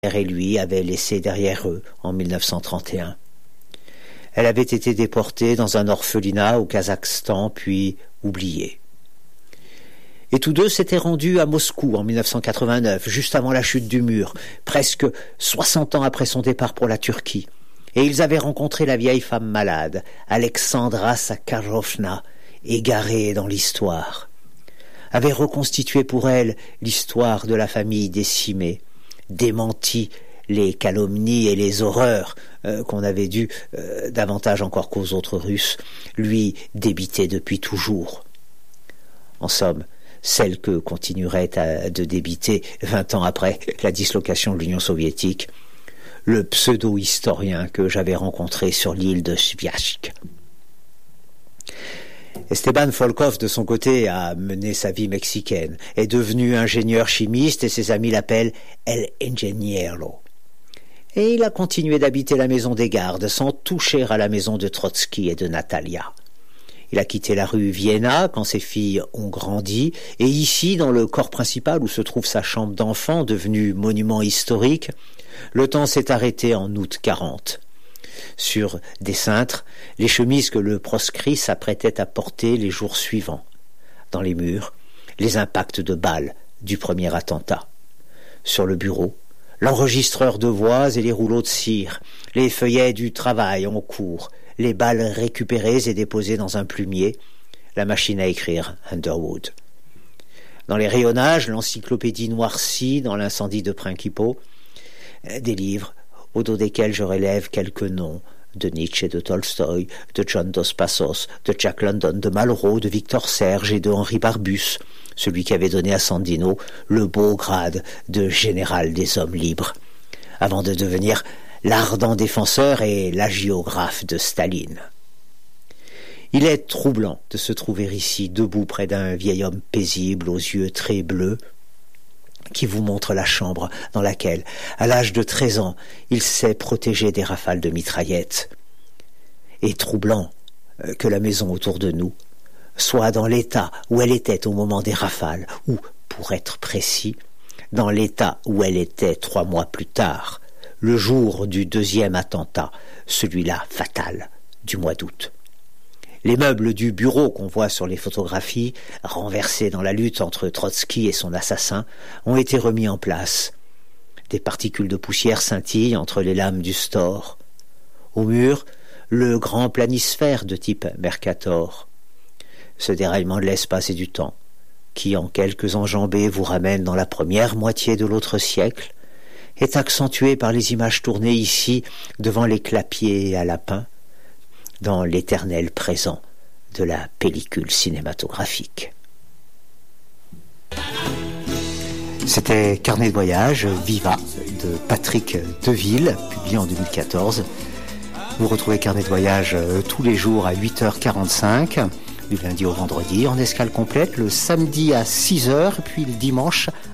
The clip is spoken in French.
et lui avaient laissé derrière eux en 1931. Elle avait été déportée dans un orphelinat au Kazakhstan, puis oubliée. Et tous deux s'étaient rendus à Moscou en 1989, juste avant la chute du mur, presque 60 ans après son départ pour la Turquie. Et ils avaient rencontré la vieille femme malade, Alexandra Sakharovna, égarée dans l'histoire. Avaient reconstitué pour elle l'histoire de la famille décimée, démenti les calomnies et les horreurs qu'on avait dû, davantage encore qu'aux autres Russes, lui débiter depuis toujours. En somme, celle que continuerait de débiter 20 ans après la dislocation de l'Union soviétique, le pseudo-historien que j'avais rencontré sur l'île de Sviajsk. Esteban Volkov, de son côté, a mené sa vie mexicaine, est devenu ingénieur chimiste et ses amis l'appellent El Ingeniero. Et il a continué d'habiter la maison des gardes sans toucher à la maison de Trotsky et de Natalia. Il a quitté la rue Vienna quand ses filles ont grandi, et ici, dans le corps principal où se trouve sa chambre d'enfant, devenue monument historique, le temps s'est arrêté en août 40. Sur des cintres, les chemises que le proscrit s'apprêtait à porter les jours suivants. Dans les murs, les impacts de balles du premier attentat. Sur le bureau, l'enregistreur de voix et les rouleaux de cire, les feuillets du travail en cours, les balles récupérées et déposées dans un plumier, la machine à écrire Underwood. Dans les rayonnages, l'encyclopédie noircie dans l'incendie de Principo, des livres au dos desquels je relève quelques noms de Nietzsche, de Tolstoï, de John Dos Passos, de Jack London, de Malraux, de Victor Serge et de Henri Barbus, celui qui avait donné à Sandino le beau grade de général des hommes libres, avant de devenir l'ardent défenseur et l'agiographe de Staline. Il est troublant de se trouver ici, debout près d'un vieil homme paisible aux yeux très bleus, qui vous montre la chambre dans laquelle, à l'âge de 13 ans, il s'est protégé des rafales de mitraillettes. Et troublant que la maison autour de nous soit dans l'état où elle était au moment des rafales, ou, pour être précis, dans l'état où elle était 3 mois plus tard, le jour du deuxième attentat, celui-là fatal, du mois d'août. Les meubles du bureau qu'on voit sur les photographies, renversés dans la lutte entre Trotsky et son assassin, ont été remis en place. Des particules de poussière scintillent entre les lames du store. Au mur, le grand planisphère de type Mercator. Ce déraillement de l'espace et du temps, qui en quelques enjambées vous ramène dans la première moitié de l'autre siècle, est accentué par les images tournées ici devant les clapiers à lapin, dans l'éternel présent de la pellicule cinématographique. C'était Carnet de voyage, Viva, de Patrick Deville, publié en 2014. Vous retrouvez Carnet de voyage tous les jours à 8h45, du lundi au vendredi, en escale complète, le samedi à 6h, puis le dimanche